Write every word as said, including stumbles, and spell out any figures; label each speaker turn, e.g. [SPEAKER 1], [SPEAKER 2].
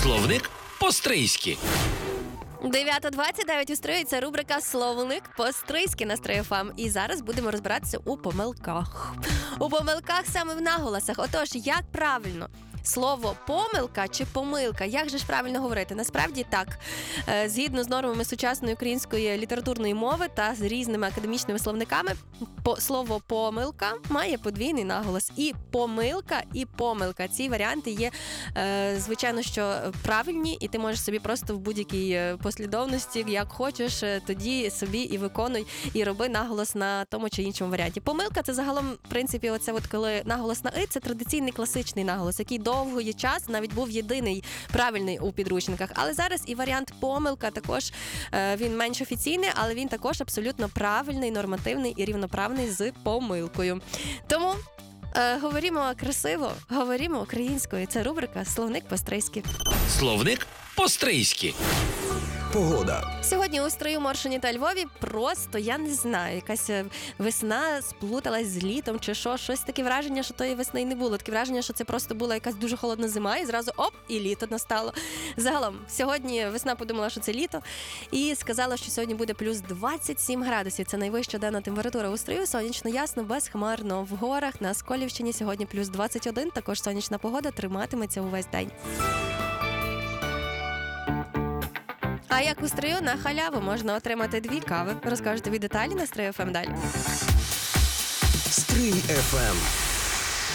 [SPEAKER 1] Словник по-стрийськи.
[SPEAKER 2] дев'ята двадцять дев'ять у Строї. Це рубрика «Словник по-стрийськи» на Стрий еф ем. І зараз будемо розбиратися у помилках. У помилках саме в наголосах. Отож, як правильно? Слово «помилка» чи «помилка»? Як же ж правильно говорити? Насправді так. Згідно з нормами сучасної української літературної мови та з різними академічними словниками, слово «помилка» має подвійний наголос. І «помилка», і «помилка». Ці варіанти є, звичайно, що правильні, і ти можеш собі просто в будь-якій послідовності, як хочеш, тоді собі і виконуй, і роби наголос на тому чи іншому варіанті. Помилка – це загалом, в принципі, оце от коли наголос на «и» – це традиційний класичний наголос, який довгий час навіть був єдиний правильний у підручниках. Але зараз і варіант «помилка» також, він менш офіційний, але він також абсолютно правильний, нормативний і рівноправний з помилкою. Тому е, говоримо красиво, говоримо українською. Це рубрика «Словник по-стрийськи».
[SPEAKER 1] Словник по-стрийськи.
[SPEAKER 3] Погода.
[SPEAKER 2] Сьогодні у Стрию, Моршині та Львові просто, я не знаю, якась весна сплуталась з літом чи що, щось таке враження, що тої весни й не було. Таке враження, що це просто була якась дуже холодна зима і зразу оп, і літо настало. Загалом, сьогодні весна подумала, що це літо і сказала, що сьогодні буде плюс двадцять сім градусів. Це найвища денна температура у Стрию, сонячно, ясно, безхмарно. В горах на Сколівщині сьогодні плюс двадцять один, також сонячна погода триматиметься увесь день. А як у Стрию на халяву можна отримати дві кави? Розкажу тобі деталі на Стрий еф ем далі.
[SPEAKER 3] Стрий еф ем.